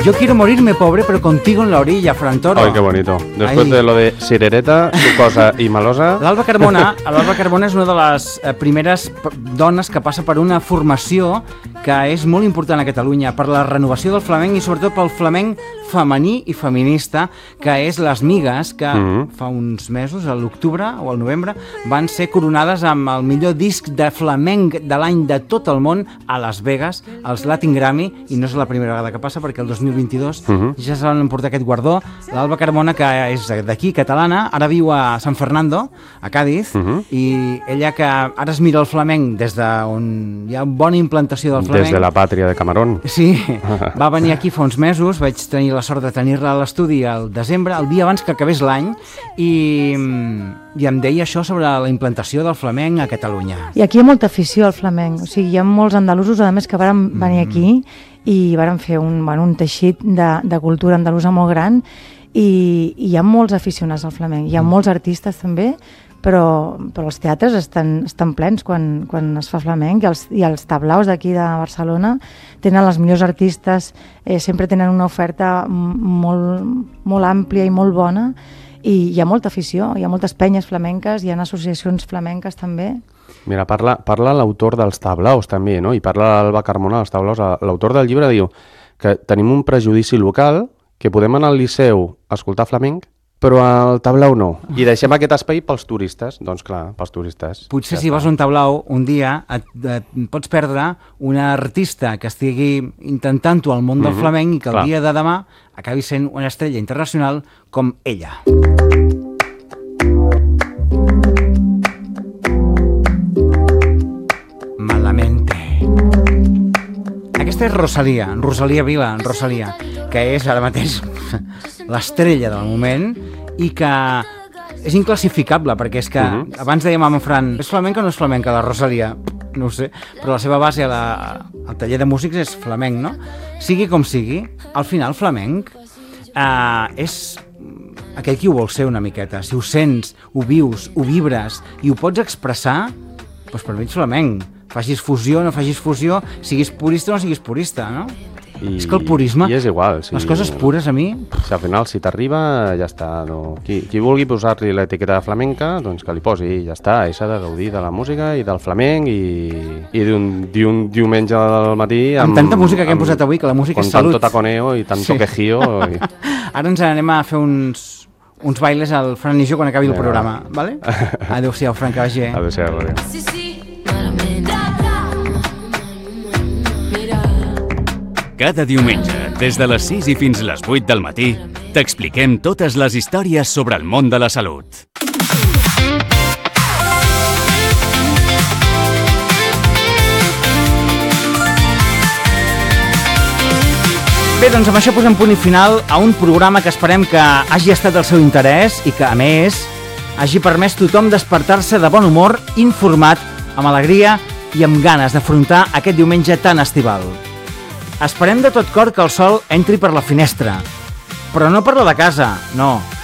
Yo quiero morirme pobre, pero contigo en la orilla, Fran Toro. Ay, qué bonito. Después de lo de Cirereta, Sucosa i Malosa... L'Alba Carbona és una de les primeres dones que passa per una formació que és molt important a Catalunya per la renovació del flamenc i sobretot pel flamenc femení i feminista, que és Les Migues, que fa uns mesos, a l'octubre o al novembre, van ser coronades amb el millor disc de flamenc de l'any de tot el món a Las Vegas, als Latin Grammy, i no és la primera vegada que passa perquè el 2022 ja se van emportar aquest guardó. L'Alba Carbona, que és d'aquí, catalana, ara viu a San Fernando, a Cádiz, i ella que ara es mira el flamenc des d'on hi ha bona implantació del flamenc. Des de la pàtria de Camarón. Sí, va venir aquí fa uns mesos, vaig tenir la sort de tenir-la a l'estudi al desembre, el dia abans que acabés l'any, i em deia això sobre la implantació del flamenc a Catalunya. I aquí hi ha molta afició al flamenc, o sigui, hi ha molts andalusos, a més, que van venir aquí i van fer un teixit de cultura andalusa molt gran, i hi ha molts aficionats al flamenc, hi ha molts artistes també, però els teatres estan plens quan es fa flamenc, i els tablaus d'aquí de Barcelona tenen els millors artistes, sempre tenen una oferta molt àmplia i molt bona, i hi ha molta afició, hi ha moltes penyes flamenques, hi ha associacions flamenques també. Mira, parla l'autor dels tablaus també, no? I parla l'Alba Carbona dels tablaus. L'autor del llibre diu que tenim un prejudici local, que podem anar al Liceu a escoltar flamenc, però al tablau no. I deixem aquest espai pels turistes. Doncs clar, pels turistes. Potser si vas a un tablau un dia et pots perdre una artista que estigui intentant-ho al món del flamenc i que el dia de demà acabi sent una estrella internacional com ella. Malamente. Aquesta és Rosalia Vila, que és ara mateix l'estrella del moment i que és inclassificable, perquè és que abans dèiem amb en Fran, és flamenca o no és flamenca la Rosalia? No ho sé, però la seva base al taller de músics és flamenc, no? Sigui com sigui, al final flamenc és aquell qui ho vol ser una miqueta. Si ho sents, ho vius, ho vibres i ho pots expressar, doncs per mi ets flamenc. Facis fusió, no facis fusió, siguis purista o no siguis purista, no? És que el purisme, i és igual, les coses pures a mi... Si al final, si t'arriba, ja està. No? Qui vulgui posar-li l'etiqueta de flamenca, doncs que li posi, i ja està. I s'ha de gaudir de la música i del flamenc i d'un diumenge al matí... Amb tanta música que hem posat avui, que la música és salut. Con tanto taconeo i tanto quejío... Ara ens anem a fer uns bailes al Fran i jo quan acabi el programa, vale? Adéu-siau, Fran, que vagi bé. Adéu-siau, adéu. Cada diumenge, des de les 6 i fins les 8 del matí, t'expliquem totes les històries sobre el món de la salut. Bé, doncs amb això posem punt i final a un programa que esperem que hagi estat del seu interès i que, a més, hagi permès tothom despertar-se de bon humor, informat, amb alegria i amb ganes d'afrontar aquest diumenge tan estival. Esperem de tot cor que el sol entri per la finestra, però no per la de casa, no,